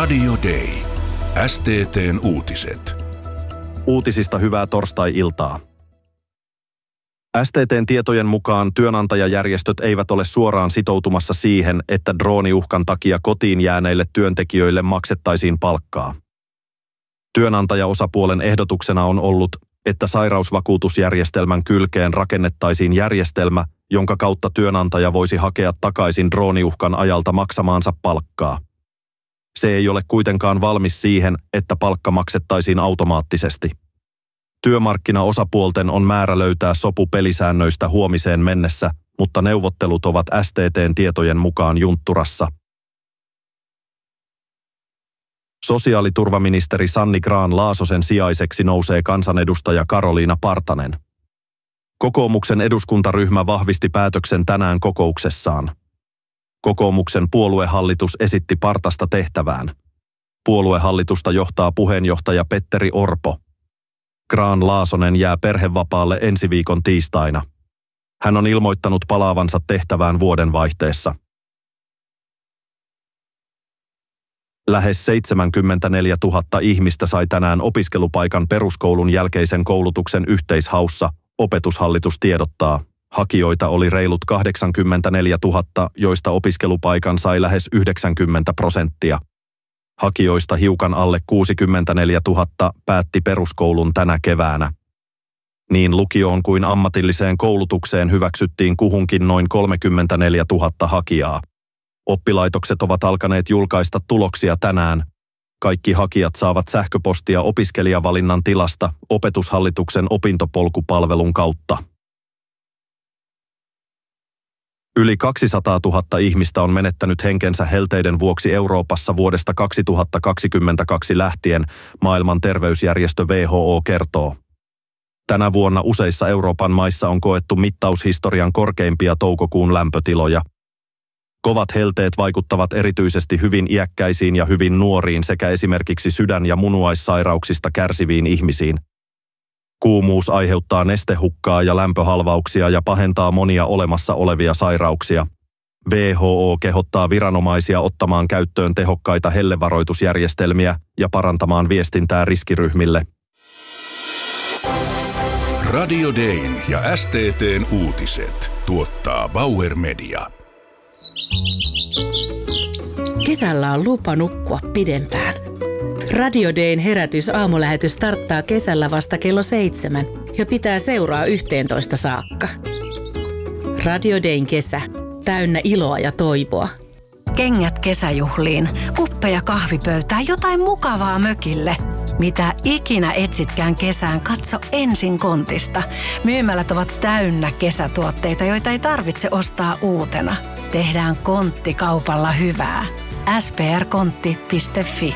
Radio Day. STT:n uutiset. Uutisista hyvää torstai-iltaa. STT:n tietojen mukaan työnantajajärjestöt eivät ole suoraan sitoutumassa siihen, että drooniuhkan takia kotiin jääneille työntekijöille maksettaisiin palkkaa. Työnantajaosapuolen ehdotuksena on ollut, että sairausvakuutusjärjestelmän kylkeen rakennettaisiin järjestelmä, jonka kautta työnantaja voisi hakea takaisin drooniuhkan ajalta maksamaansa palkkaa. Se ei ole kuitenkaan valmis siihen, että palkka maksettaisiin automaattisesti. Työmarkkinaosapuolten on määrä löytää sopu pelisäännöistä huomiseen mennessä, mutta neuvottelut ovat STT:n tietojen mukaan juntturassa. Sosiaaliturvaministeri Sanni Grahn-Laasosen sijaiseksi nousee kansanedustaja Karoliina Partanen. Kokoomuksen eduskuntaryhmä vahvisti päätöksen tänään kokouksessaan. Kokoomuksen puoluehallitus esitti Partasta tehtävään. Puoluehallitusta johtaa puheenjohtaja Petteri Orpo. Grahn-Laasonen jää perhevapaalle ensi viikon tiistaina. Hän on ilmoittanut palaavansa tehtävään vuodenvaihteessa. Lähes 74 000 ihmistä sai tänään opiskelupaikan peruskoulun jälkeisen koulutuksen yhteishaussa, Opetushallitus tiedottaa. Hakijoita oli reilut 84 000, joista opiskelupaikan sai lähes 90%. Hakijoista hiukan alle 64 000 päätti peruskoulun tänä keväänä. Niin lukioon kuin ammatilliseen koulutukseen hyväksyttiin kuhunkin noin 34 000 hakijaa. Oppilaitokset ovat alkaneet julkaista tuloksia tänään. Kaikki hakijat saavat sähköpostia opiskelijavalinnan tilasta Opetushallituksen opintopolkupalvelun kautta. Yli 200 000 ihmistä on menettänyt henkensä helteiden vuoksi Euroopassa vuodesta 2022 lähtien, maailman terveysjärjestö WHO kertoo. Tänä vuonna useissa Euroopan maissa on koettu mittaushistorian korkeimpia toukokuun lämpötiloja. Kovat helteet vaikuttavat erityisesti hyvin iäkkäisiin ja hyvin nuoriin sekä esimerkiksi sydän- ja munuaissairauksista kärsiviin ihmisiin. Kuumuus aiheuttaa nestehukkaa ja lämpöhalvauksia ja pahentaa monia olemassa olevia sairauksia. WHO kehottaa viranomaisia ottamaan käyttöön tehokkaita hellevaroitusjärjestelmiä ja parantamaan viestintää riskiryhmille. Radio Dayn ja STT:n uutiset tuottaa Bauer Media. Kesällä on lupa nukkua pidempään. Radio Dayn herätysaamulähetys starttaa kesällä vasta kello 7 ja pitää seuraa 11 saakka. Radio Dayn kesä. Täynnä iloa ja toivoa. Kengät kesäjuhliin, kuppeja kahvipöytään, jotain mukavaa mökille. Mitä ikinä etsitkään kesään, katso ensin Kontista. Myymälät ovat täynnä kesätuotteita, joita ei tarvitse ostaa uutena. Tehdään Kontti-kaupalla hyvää. sprkontti.fi.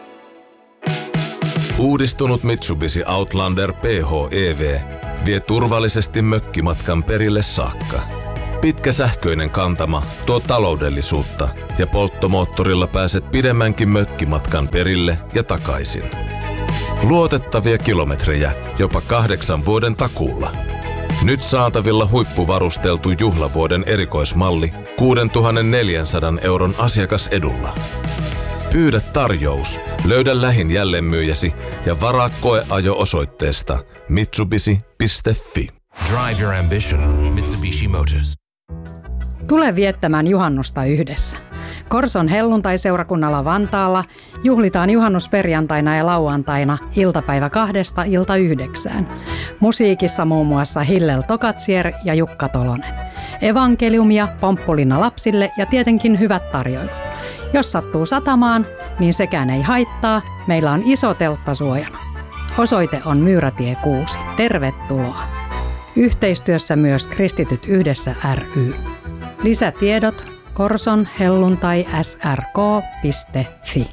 Uudistunut Mitsubishi Outlander PHEV vie turvallisesti mökkimatkan perille saakka. Pitkä sähköinen kantama tuo taloudellisuutta ja polttomoottorilla pääset pidemmänkin mökkimatkan perille ja takaisin. Luotettavia kilometrejä jopa 8 vuoden takuulla. Nyt saatavilla huippuvarusteltu juhlavuoden erikoismalli 6,400 € asiakasedulla. Pyydä tarjous, löydä lähin jälleenmyyjäsi ja varaa koeajo osoitteesta mitsubishi.fi. Drive your ambition, Mitsubishi Motors. Tule viettämään juhannusta yhdessä. Korson helluntaiseurakunnalla Vantaalla juhlitaan juhannusperjantaina ja lauantaina iltapäivä 2–9. Musiikissa muun muassa Hillel Tokatsier ja Jukka Tolonen. Evankeliumia, pomppulina lapsille ja tietenkin hyvät tarjoilut. Jos sattuu satamaan, niin sekään ei haittaa. Meillä on iso teltta suojana. Osoite on Myyrätie 6. Tervetuloa. Yhteistyössä myös Kristityt yhdessä ry. Lisätiedot korsonhelluntai.srk.fi.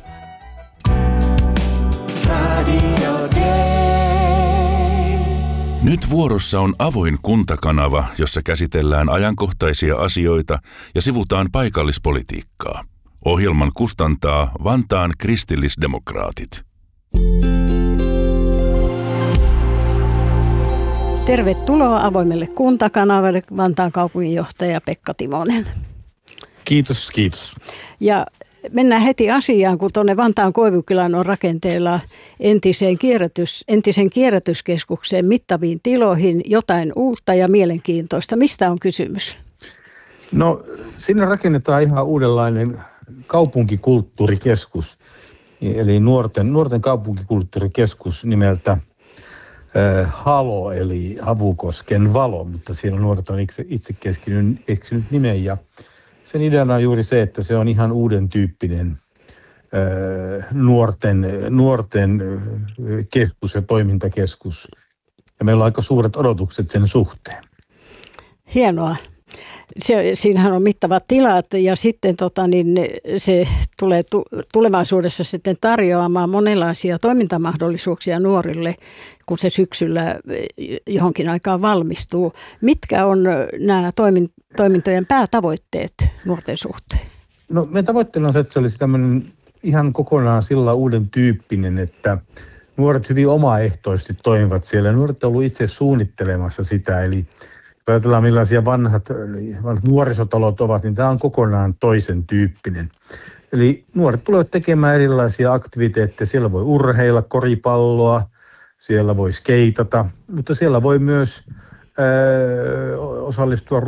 Nyt vuorossa on avoin kuntakanava, jossa käsitellään ajankohtaisia asioita ja sivutaan paikallispolitiikkaa. Ohjelman kustantaa Vantaan kristillisdemokraatit. Tervetuloa avoimelle kuntakanavalle, Vantaan kaupunginjohtaja Pekka Timonen. Kiitos, kiitos. Ja mennään heti asiaan, kun tuonne Vantaan Koivukylän on rakenteella entisen kierrätyskeskukseen mittaviin tiloihin jotain uutta ja mielenkiintoista. Mistä on kysymys? No, sinne rakennetaan ihan uudenlainen kaupunkikulttuurikeskus, eli nuorten kaupunkikulttuurikeskus nimeltä Halo, eli Havukosken valo, mutta siellä nuoret on itse keksinyt nimen, ja sen ideana on juuri se, että se on ihan uuden tyyppinen nuorten keskus ja toimintakeskus, ja meillä on aika suuret odotukset sen suhteen. Hienoa. Siinähän on mittavat tilat ja sitten se tulee tulevaisuudessa sitten tarjoamaan monenlaisia toimintamahdollisuuksia nuorille, kun se syksyllä johonkin aikaan valmistuu. Mitkä on nämä toimintojen päätavoitteet nuorten suhteen? No, meidän tavoitteena on se, että se olisi tämmöinen ihan kokonaan sillä uuden tyyppinen, että nuoret hyvin omaehtoisesti toimivat siellä. Nuoret ovat olleet itse suunnittelemassa sitä, eli ajatellaan millaisia vanhat nuorisotalot ovat, niin tämä on kokonaan toisen tyyppinen. Eli nuoret tulevat tekemään erilaisia aktiviteetteja. Siellä voi urheilla koripalloa, siellä voi skeitata, mutta siellä voi myös osallistua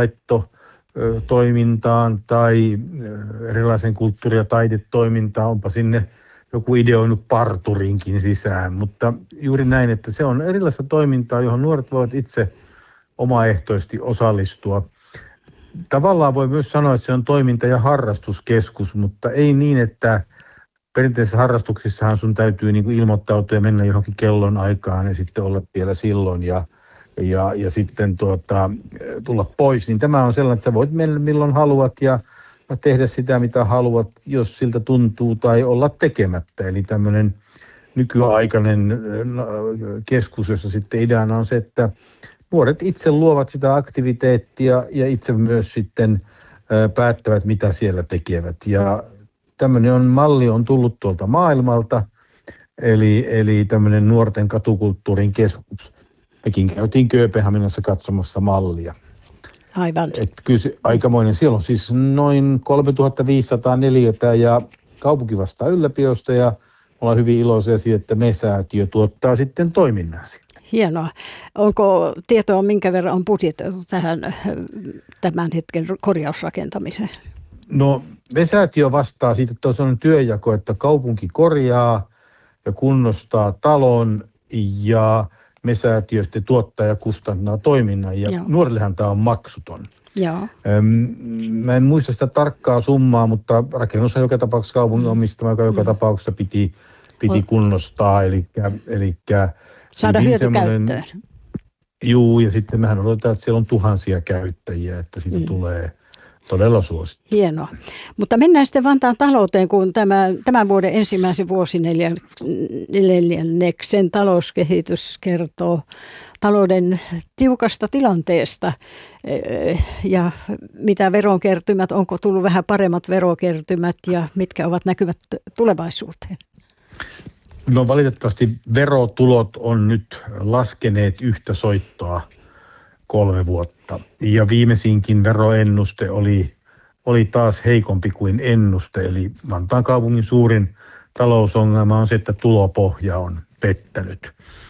ruoanlaittotoimintaan tai erilaisen kulttuuri- ja taidetoimintaan. Onpa sinne joku ideoinut parturinkin sisään, mutta juuri näin, että se on erilaista toimintaa, johon nuoret voivat itse omaehtoisesti osallistua. Tavallaan voi myös sanoa, että se on toiminta- ja harrastuskeskus, mutta ei niin, että perinteisissä harrastuksissahan sun täytyy niin kuin ilmoittautua ja mennä johonkin kellon aikaan ja sitten olla vielä silloin ja sitten tulla pois. Niin tämä on sellainen, että sä voit mennä milloin haluat ja tehdä sitä, mitä haluat, jos siltä tuntuu, tai olla tekemättä. Eli tämmöinen nykyaikainen keskus, jossa sitten ideana on se, että nuoret itse luovat sitä aktiviteettia ja itse myös sitten päättävät, mitä siellä tekevät. Ja tämmöinen malli on tullut tuolta maailmalta, eli tämmöinen nuorten katukulttuurin keskus. Mekin käytiin Kööpenhaminassa katsomassa mallia. Aivan. Kyllä se aikamoinen. Siellä on siis noin 3500 neliötä ja kaupunki vastaa ylläpidosta ja ollaan hyvin iloisia siitä, että me-säätiö tuottaa sitten toiminnan. Hienoa. Onko tietoa, minkä verran on budjetoitu tämän hetken korjausrakentamiseen? No, me-säätiö vastaa siitä, että on työnjako, että kaupunki korjaa ja kunnostaa talon ja me-säätiö sitten tuottaa ja kustantaa toiminnan. Ja nuorillehan tämä on maksuton. Joo. Mä en muista sitä tarkkaa summaa, mutta rakennus on joka tapauksessa kaupungin omistama, joka tapauksessa piti kunnostaa, eli saada hyötykäyttöön. Juu, ja sitten mehän odotetaan, että siellä on tuhansia käyttäjiä, että siitä tulee todella suosittu. Hienoa. Mutta mennään sitten Vantaan talouteen, kun tämän vuoden ensimmäisen vuosineljänneksen talouskehitys kertoo talouden tiukasta tilanteesta ja mitä veronkertymät, onko tullut vähän paremmat verokertymät ja mitkä ovat näkyvät tulevaisuuteen? No valitettavasti verotulot on nyt laskeneet yhtä soittoa 3 vuotta. Ja viimeisinkin veroennuste oli taas heikompi kuin ennuste. Eli Vantaan kaupungin suurin talousongelma on se, että tulopohja on pettänyt.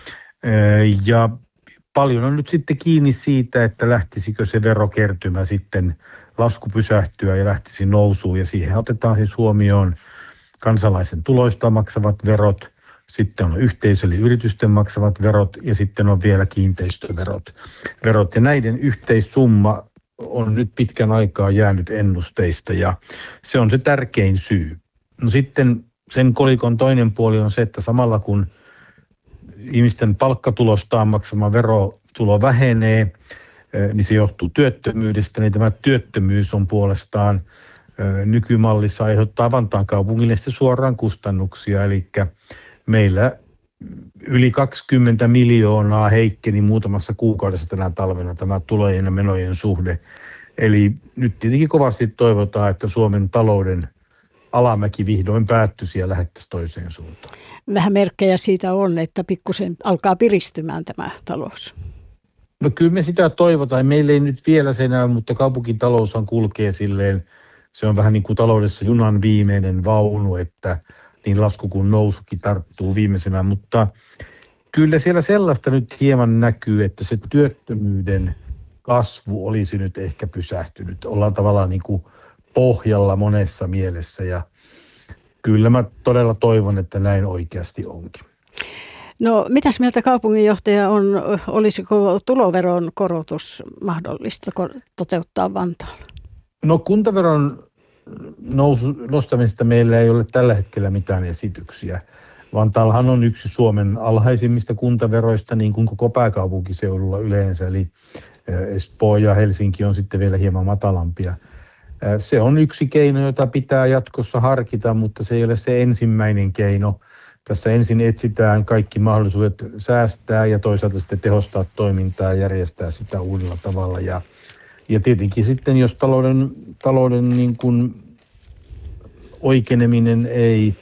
Ja paljon on nyt sitten kiinni siitä, että lähtisikö se verokertymä sitten lasku pysähtyä ja lähtisi nousuun. Ja siihen otetaan siis huomioon kansalaisen tuloista maksavat verot, sitten on yhteisö- eli yritysten maksavat verot ja sitten on vielä kiinteistöverot. Ja näiden yhteissumma on nyt pitkän aikaa jäänyt ennusteista ja se on se tärkein syy. No sitten sen kolikon toinen puoli on se, että samalla kun ihmisten palkkatulostaan maksama verotulo vähenee, niin se johtuu työttömyydestä, niin tämä työttömyys on puolestaan nykymallissa aiheuttaa Vantaan kaupungille suoraan kustannuksia, eli meillä yli 20 miljoonaa heikkeni muutamassa kuukaudessa tänä talvena tämä tulojen ja menojen suhde. Eli nyt tietenkin kovasti toivotaan, että Suomen talouden alamäki vihdoin päättyisi ja lähettäisiin toiseen suuntaan. Vähän merkkejä siitä on, että pikkusen alkaa piristymään tämä talous. No kyllä me sitä toivotaan. Meillä ei nyt vielä se enää, mutta kaupunkitaloushan kulkee silleen se on vähän niin kuin taloudessa junan viimeinen vaunu, että niin lasku kuin nousukin tarttuu viimeisenä, mutta kyllä siellä sellaista nyt hieman näkyy, että se työttömyyden kasvu olisi nyt ehkä pysähtynyt. Ollaan tavallaan niin kuin pohjalla monessa mielessä ja kyllä mä todella toivon, että näin oikeasti onkin. No mitäs mieltä kaupunginjohtaja on, olisiko tuloveron korotus mahdollista toteuttaa Vantaalla? No kuntaveron nostamisesta meillä ei ole tällä hetkellä mitään esityksiä. Vantaallahan on yksi Suomen alhaisimmista kuntaveroista, niin kuin koko pääkaupunkiseudulla yleensä, eli Espoo ja Helsinki on sitten vielä hieman matalampia. Se on yksi keino, jota pitää jatkossa harkita, mutta se ei ole se ensimmäinen keino. Tässä ensin etsitään kaikki mahdollisuudet säästää ja toisaalta sitten tehostaa toimintaa ja järjestää sitä uudella tavalla. Ja tietenkin sitten, jos talouden niin kuin oikeneminen ei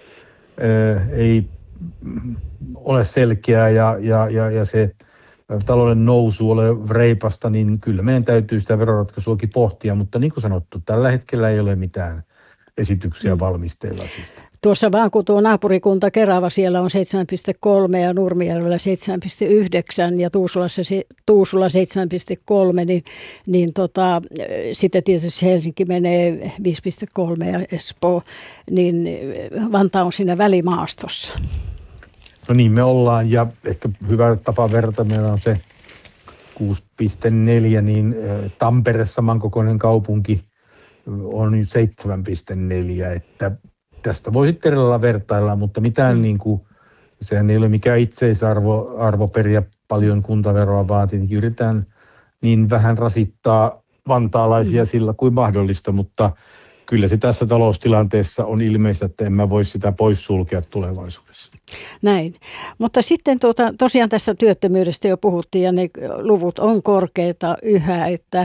ole selkeää ja se talouden nousu ole reipasta, niin kyllä meidän täytyy sitä veroratkaisuakin pohtia, mutta niin kuin sanottu, tällä hetkellä ei ole mitään esityksiä valmisteilla siitä. Tuossa vaan kun tuo naapurikunta Kerava, siellä on 7,3 ja Nurmijärvellä 7,9 ja Tuusula 7,3, niin sitten tietysti Helsinki menee 5,3 ja Espoo, niin Vantaa on siinä välimaastossa. No niin me ollaan ja ehkä hyvä tapa verrata, meillä on se 6,4, niin Tampere samankokoinen kaupunki on 7,4, että tästä voi sitten erillä vertailla, mutta mitään niin kuin, sehän ei ole mikään itseisarvo periä paljon kuntaveroa, vaan tietenkin yritetään niin vähän rasittaa vantaalaisia sillä kuin mahdollista, mutta kyllä se tässä taloustilanteessa on ilmeistä, että en mä voi sitä poissulkea tulevaisuudessa. Näin. Mutta sitten tosiaan tästä työttömyydestä jo puhuttiin ja ne luvut on korkeita yhä, että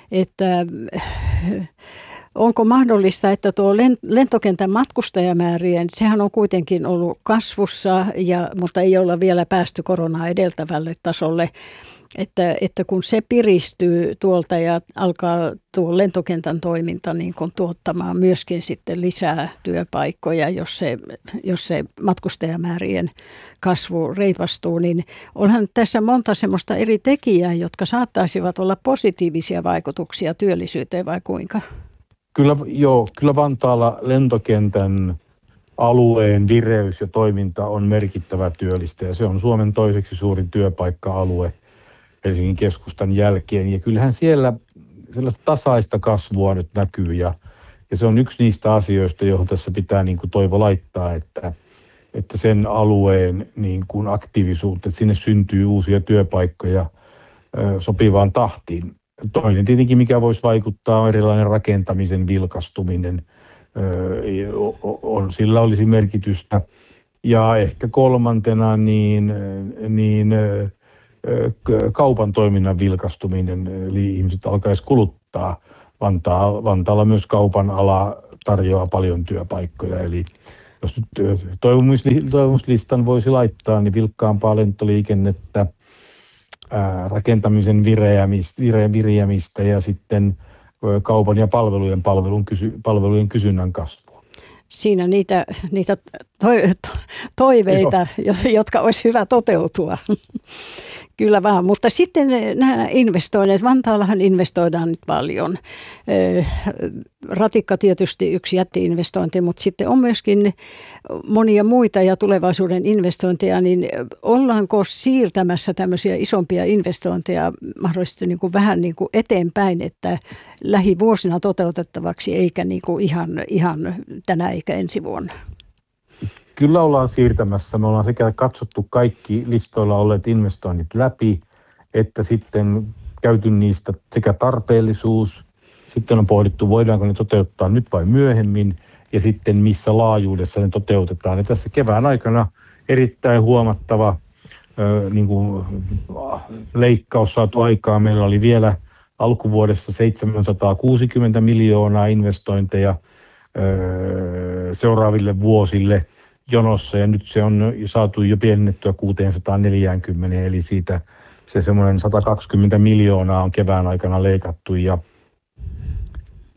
onko mahdollista, että tuo lentokentän matkustajamäärien, sehän on kuitenkin ollut kasvussa, mutta ei olla vielä päästy koronaa edeltävälle tasolle, että kun se piristyy tuolta ja alkaa tuo lentokentän toiminta niin kuin tuottamaan myöskin sitten lisää työpaikkoja, jos se matkustajamäärien kasvu reipastuu, niin onhan tässä monta semmoista eri tekijää, jotka saattaisivat olla positiivisia vaikutuksia työllisyyteen vai kuinka? Kyllä Vantaalla lentokentän alueen vireys ja toiminta on merkittävä työllistäjä. Se on Suomen toiseksi suurin työpaikka-alue Helsingin keskustan jälkeen. Ja kyllähän siellä sellaista tasaista kasvua nyt näkyy ja se on yksi niistä asioista, johon tässä pitää niin kuin toivo laittaa, että sen alueen niin kuin aktiivisuutta, että sinne syntyy uusia työpaikkoja sopivaan tahtiin. Toinen tietenkin, mikä voisi vaikuttaa, on erilainen rakentamisen vilkastuminen. Sillä olisi merkitystä. Ja ehkä kolmantena niin kaupan toiminnan vilkastuminen, eli ihmiset alkaisi kuluttaa. Vantaalla myös kaupan ala tarjoaa paljon työpaikkoja, eli jos nyt toivomuslistan voisi laittaa, niin vilkkaampaa lentoliikennettä, rakentamisen viriämistä ja sitten kaupan ja palvelujen kysynnän kasvua. Siinä niitä toiveita, jotka olisi hyvä toteutua. Kyllä vaan, mutta sitten nämä investoinnit. Vantaallahan investoidaan nyt paljon. Ratikka tietysti yksi jätti-investointi, mutta sitten on myöskin monia muita ja tulevaisuuden investointeja, niin ollaanko siirtämässä tämmöisiä isompia investointeja mahdollisesti niin kuin vähän niin kuin eteenpäin, että lähivuosina toteutettavaksi eikä niin kuin ihan tänä eikä ensi vuonna? Kyllä ollaan siirtämässä. Me ollaan sekä katsottu kaikki listoilla olleet investoinnit läpi, että sitten käyty niistä sekä tarpeellisuus, sitten on pohdittu, voidaanko ne toteuttaa nyt vai myöhemmin, ja sitten missä laajuudessa ne toteutetaan. Ja tässä kevään aikana erittäin huomattava niin kuin leikkaus saatu aikaa. Meillä oli vielä alkuvuodesta 760 miljoonaa investointeja seuraaville vuosille jonossa, ja nyt se on saatu jo pienennettyä 640, eli siitä se semmoinen 120 miljoonaa on kevään aikana leikattu, ja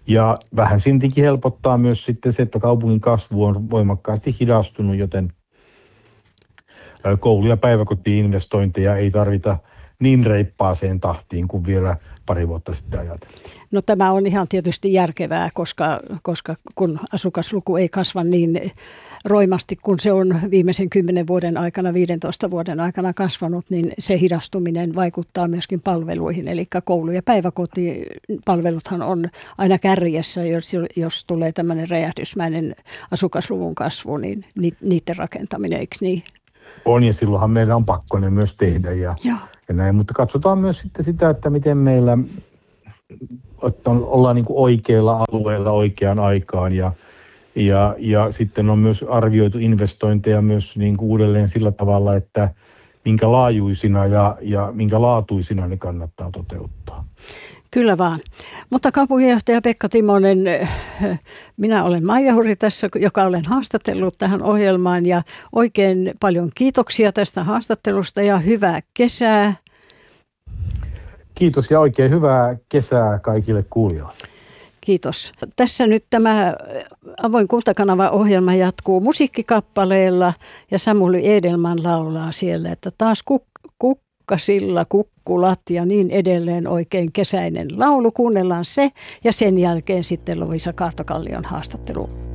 Ja vähän siltikin helpottaa myös sitten se, että kaupungin kasvu on voimakkaasti hidastunut, joten koulu- ja päiväkoti-investointeja ei tarvita niin reippaaseen tahtiin kuin vielä pari vuotta sitten ajateltiin. No tämä on ihan tietysti järkevää, koska kun asukasluku ei kasva niin roimasti, kun se on viimeisen 10 vuoden aikana, 15 vuoden aikana kasvanut, niin se hidastuminen vaikuttaa myöskin palveluihin. Eli koulu- ja päiväkotipalveluthan on aina kärjessä, jos tulee tämmöinen räjähdysmäinen asukasluvun kasvu, niin niiden rakentaminen, eikö niin? On, ja silloinhan meillä on pakko ne myös tehdä ja näin, mutta katsotaan myös sitten sitä, että miten meillä ollaan niin kuin oikealla alueella oikeaan aikaan ja sitten on myös arvioitu investointeja myös niin kuin uudelleen sillä tavalla, että minkä laajuisina ja minkä laatuisina ne kannattaa toteuttaa. Kyllä vaan. Mutta kaupunginjohtaja Pekka Timonen, minä olen Maija Huri tässä, joka olen haastatellut tähän ohjelmaan ja oikein paljon kiitoksia tästä haastattelusta ja hyvää kesää. Kiitos ja oikein hyvää kesää kaikille kuulijoille. Kiitos. Tässä nyt tämä Avoin Kuntakanava-ohjelma jatkuu musiikkikappaleella ja Samuli Edelman laulaa siellä, että taas kukkasilla kukkulat ja niin edelleen, oikein kesäinen laulu. Kuunnellaan se ja sen jälkeen sitten Loisa Kaartokallion haastattelu